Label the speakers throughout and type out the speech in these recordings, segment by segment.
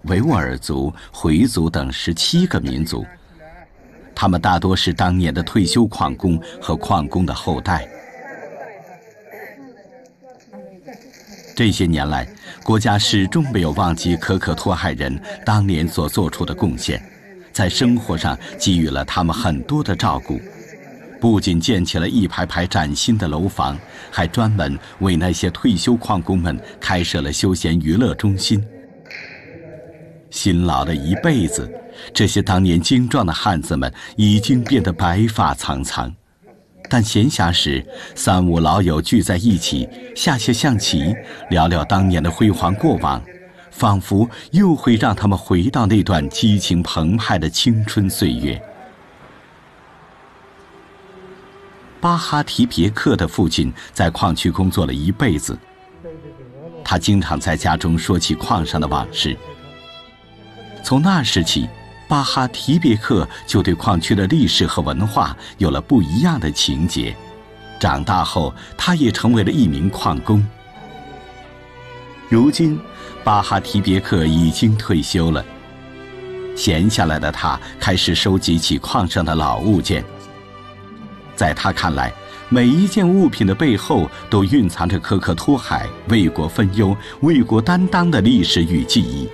Speaker 1: 维吾尔族、回族等17个民族，他们大多是当年的退休矿工和矿工的后代。这些年来，国家始终没有忘记可可托海人当年所做出的贡献，在生活上给予了他们很多的照顾。不仅建起了一排排崭新的楼房，还专门为那些退休矿工们开设了休闲娱乐中心。辛劳了一辈子，这些当年精壮的汉子们已经变得白发苍苍，但闲暇时，3、5老友聚在一起，下些象棋，聊聊当年的辉煌过往，仿佛又会让他们回到那段激情澎湃的青春岁月。巴哈提别克的父亲在矿区工作了一辈子，他经常在家中说起矿上的往事。从那时起，巴哈提别克就对矿区的历史和文化有了不一样的情结。长大后，他也成为了一名矿工。如今，巴哈提别克已经退休了，闲下来的他开始收集起矿上的老物件。在他看来，每一件物品的背后都蕴藏着可可托海为国分忧、为国担当的历史与记忆。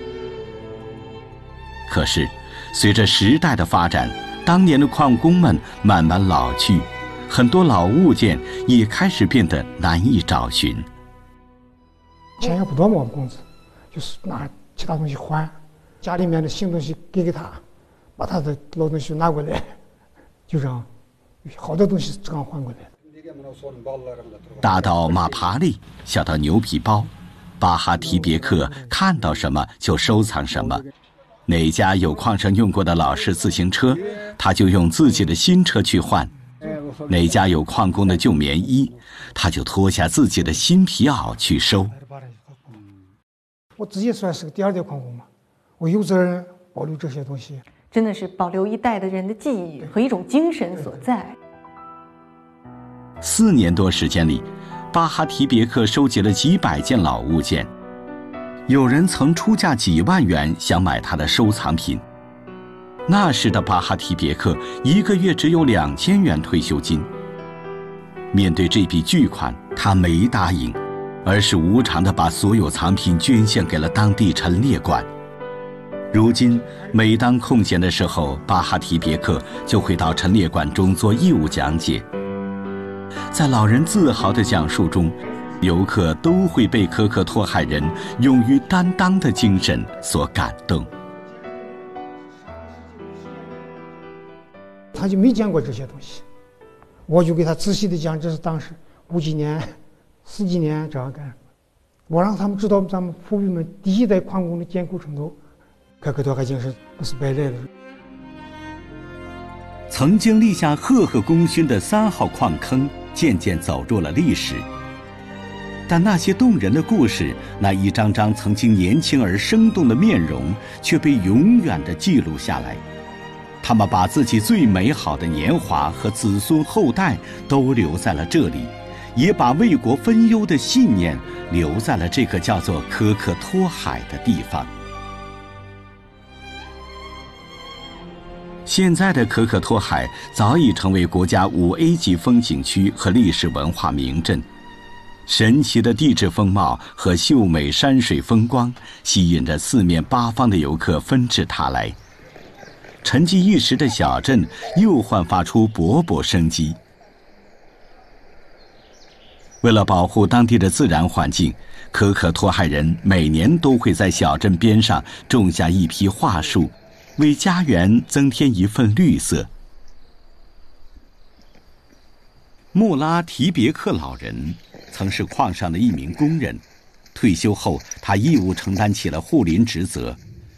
Speaker 1: 可是，随着时代的发展，当年的矿工们慢慢老去，很多老物件也开始变得难以找寻。
Speaker 2: 钱也不多嘛，我们工资就是拿其他东西还，家里面的新东西给他，把他的老东西拿过来，就这样。好多东西这样换过来。
Speaker 1: 大到马爬犁，小到牛皮包，巴哈提别克看到什么就收藏什么。哪家有矿上用过的老式自行车，他就用自己的新车去换；哪家有矿工的旧棉衣，他就脱下自己的新皮袄去收。
Speaker 2: 我自己算是个第2代矿工嘛，我有责任保留这些东西。
Speaker 3: 真的是保留一代的人的记忆和一种精神所在。
Speaker 1: 4年多时间里，巴哈提别克收集了几百件老物件，有人曾出价几万元想买他的收藏品。那时的巴哈提别克1个月只有2000元退休金。面对这笔巨款，他没答应，而是无偿地把所有藏品捐献给了当地陈列馆。如今，每当空闲的时候，巴哈提别克就会到陈列馆中做义务讲解。在老人自豪的讲述中，游客都会被可可托海人勇于担当的精神所感动。
Speaker 2: 他就没见过这些东西，我就给他仔细的讲，这是当时5几年、10几年这样干。我让他们知道咱们父辈们第1代矿工的艰苦程度。可可托海精神不是白来的。
Speaker 1: 曾经立下赫赫功勋的3号矿坑渐渐走入了历史，但那些动人的故事，那一张张曾经年轻而生动的面容，却被永远地记录下来。他们把自己最美好的年华和子孙后代都留在了这里，也把为国分忧的信念留在了这个叫做可可托海的地方。现在的可可托海早已成为国家5A 级风景区和历史文化名镇，神奇的地质风貌和秀美山水风光吸引着4面8方的游客纷至沓来。沉寂一时的小镇又焕发出勃勃生机。为了保护当地的自然环境，可可托海人每年都会在小镇边上种下一批桦树，为家园增添一份绿色。穆拉提别克老人曾是矿上的一名工人，退休后他义务承担起了护林职责。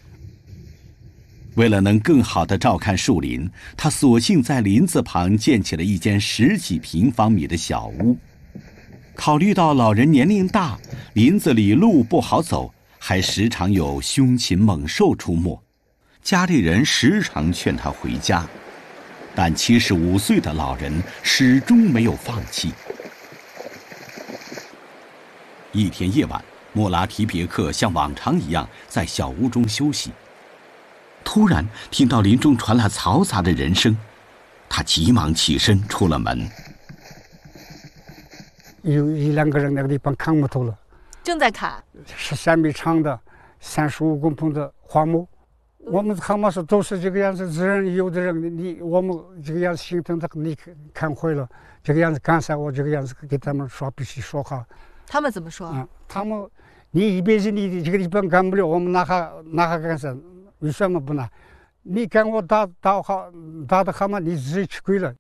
Speaker 1: 为了能更好地照看树林，他索性在林子旁建起了一间10几平方米的小屋。考虑到老人年龄大，林子里路不好走，还时常有凶禽猛兽出没，家里人时常劝他回家，但75岁的老人始终没有放弃。一天夜晚， 穆拉提别克像往常一样在小屋中休息，突然听到林中传来嘈杂的人声，他急忙起身出了门。
Speaker 4: 有1-2个人那个地方砍木头了，
Speaker 3: 正在砍
Speaker 4: 13米长的35公分的花木。我们蛤蟆说都是这个样子，有的人我们这个样子心疼的，你看坏了，这个样子刚才我这个样子给他们说必须说好。
Speaker 3: 他们怎么说？
Speaker 4: 他们你一辈子你这个地方干不了，我们拿它干啥？为什么不拿？你跟我打的蛤蟆，你自己吃亏了。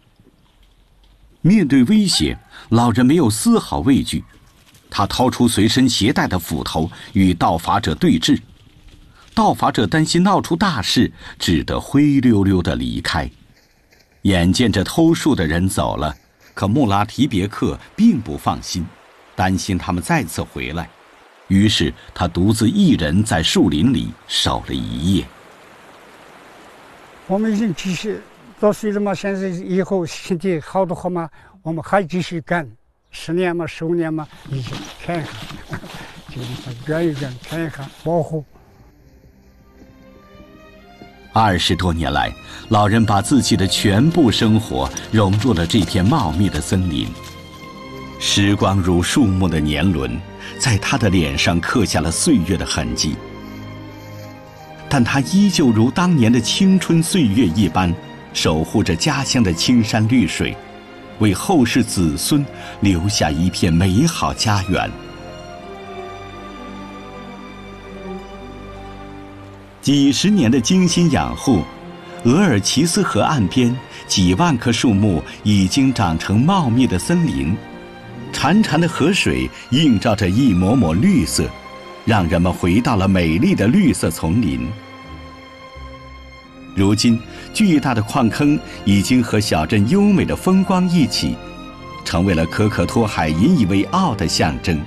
Speaker 1: 面对威胁，老人没有丝毫畏惧，他掏出随身携带的斧头与盗伐者对峙。盗伐者担心闹出大事，只得灰溜溜地离开。眼见着偷树的人走了，可穆拉提别克并不放心，担心他们再次回来，于是他独自一人在树林里守了一夜。
Speaker 4: 我们已经继续到岁了嘛，现在以后身体好的话嘛，我们还继续干，10年嘛15年嘛，一起看一看，这个地方转一转，看一看，保护。
Speaker 1: 20多年来，老人把自己的全部生活融入了这片茂密的森林。时光如树木的年轮，在他的脸上刻下了岁月的痕迹。但他依旧如当年的青春岁月一般，守护着家乡的青山绿水，为后世子孙留下一片美好家园。几十年的精心养护，额尔齐斯河岸边几万棵树木已经长成茂密的森林，潺潺的河水映照着一抹抹绿色，让人们回到了美丽的绿色丛林。如今，巨大的矿坑已经和小镇优美的风光一起，成为了可可托海引以为傲的象征。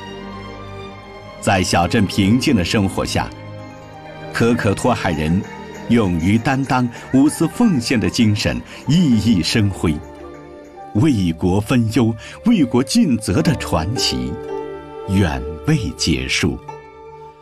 Speaker 1: 在小镇平静的生活下，可可托海人勇于担当、无私奉献的精神熠熠生辉，为国分忧、为国尽责的传奇远未结束。